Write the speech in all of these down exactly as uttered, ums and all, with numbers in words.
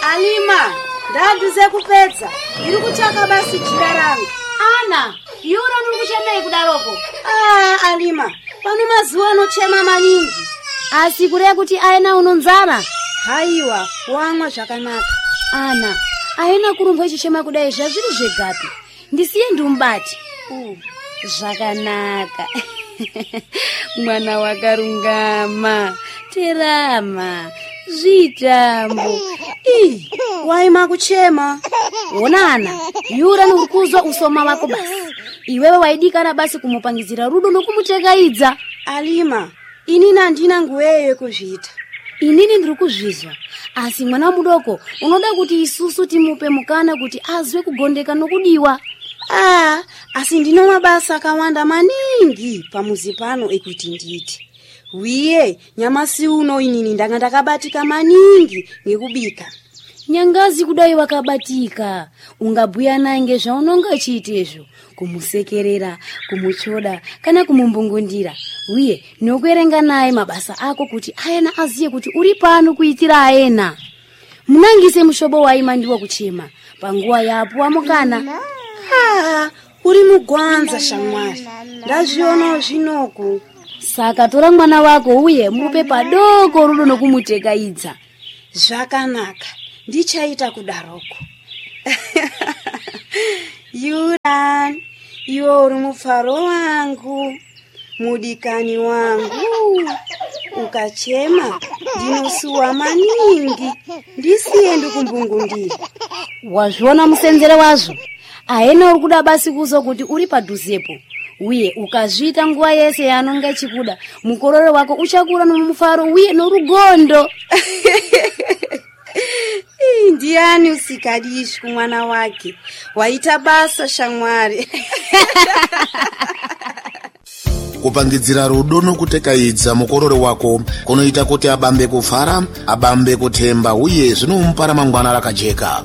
Alima, ndaduze kupedza. Iri kuchaka basi jira rangu. Ana, yura nuri kuchemei kudaroko. Ah, Alima, pano mazuwa anochema maningi. Asi kure kuti aina unonzara. Haiwa, wamwa zvakanaka. Ana, aina kurumba chichema kudai zvazviri zvegapi. Ndisiye ndumbati. Uh, zvakanaka. Mwana wakarungama, terama, zvitambo. Ih, waima kuchema. Onana, yura nurikuzwa usoma wako basi. Iwewe waidikana basi kumupangizira rudo nokumuchekaidza. Alima, inini andina nguweyo kuzviita. Inini ndiri kuzvizwa. Asi mwana mudoko unoda kuti isusu timupe mukana kuti azwe kugondeka nokudiwa. Ah, asi ndino mabasa akawanda maningi pamuzi pano ekuti nditi. Wiye, nyamasi uno inini ndanga ndakabatika maningi ngekubika. Nyangazi kudai wakabatika. Ungabhuya naye ngezvaunonga chiitezvo, kumusekerera, kumuchoda kana kumumbungundira. Wiye, nokuerenga naye mabasa ako kuti ayena aziye kuti uri pano kuitira ayena. Munangise mushobo waima ndiwo kuchema panguwa yapo amukana. Ah, uri mugwanza shamwari. Ndazviona zvinoku. Saka tora mwana wako uye mupe padoko rudo nokumutekaidza. Zvakanaka. Ndichaita kudaroko. Yura, iwe uri mufaro wangu, mudikani wangu. Ukachema ndinosuwa maningi, ndisiye ndikumbungundira. Wazviona musenzere wazvo. Aena uri kuda basi kuzo kuti uri padhuzepo. Uye ukazvita nguwa yese yanonga chikuda, mukororo wako uchakura nomufaro uye norugondo. Ndiani usikadishi kumwana wake. Waita basa shamwari. Kupangidzira rudo nokutekaidza mukororo wako kunoita kuti abambe kufara, abambe kutemba uye zvinomupa ramangwana rakajeka.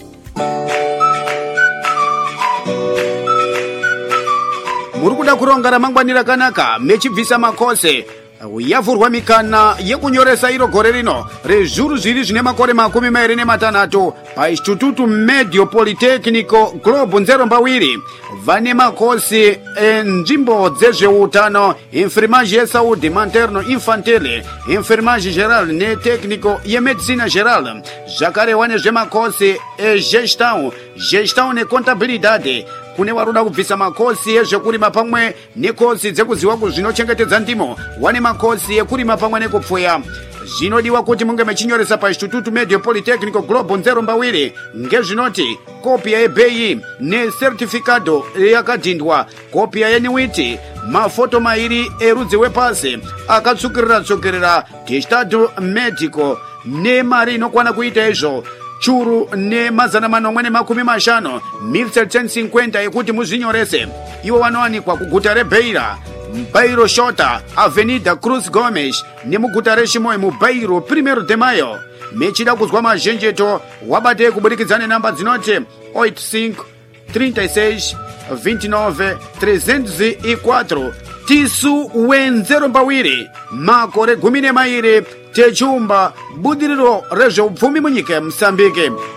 Muri kuda kuronga ramangwani rakanaka mechibvisa makose. Yavhurwa mikana yekunyoresa iro gore rino rezvuru zviri zvine makore makumi mairi nematanhatu paInstituto Medio Politecnico Globo Nzerombawiri. Vane makosi enzvimbo dzezveutano, enfermagem yesaúde materno infantile, enfermagem geral netécnico yemedicina geral. Zvakare wane zvemakosi egestão, gestão necontabilidade. Kune waruda kubvisa makosi ezvekurima pamwe nekosi dzekuziwa kuzvinochengetedza ndimo, wane makosi ekurima pamwe nekupfuya. Zvinodiwa kuti munge mechinyoresa paInstituto Medio Politecnico Globo Nzerombawiri ngezvinoti kopia yebei necertificado yakadhindwa, kopia yenyuiti, mafoto mairi erudzi wepasi akatsukirira tsukirira, testado medico nemari inokwana kuita izvo churu ne mazana manomwe nemakumi mashanu mil setecentos e cinquenta yekuti muzvinyorese. Iwo wanowanikwa kuguta reBeira, Bairro Shota, Avenida Cruz Gomes, nemuguta reChimoio muBairro Primeiro de Maio. Mechida kuzwa mazhenjeto wabate kubudikidzane namba dzinoti oito cinco, trinta e seis, vinte e nove, trezentos e quatro. Tisu Nzerombawiri, makore gumi nemairi, techumba budiriro rezveupfumi munyika yeMozambique.